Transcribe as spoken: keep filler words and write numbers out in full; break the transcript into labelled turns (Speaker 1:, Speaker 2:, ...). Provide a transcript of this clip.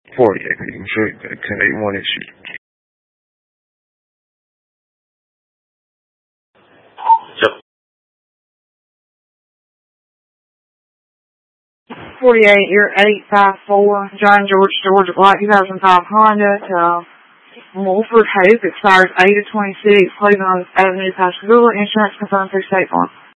Speaker 1: forty-eight, you can see that ten eighty-one issue.
Speaker 2: Yep.
Speaker 3: forty-eight, you're eight five four, John George, Georgia, Black two thousand five Honda to Wolford Hope, expires eight of twenty-six, Cleveland Avenue, Pascagoula, insurance confirmed through State Farm.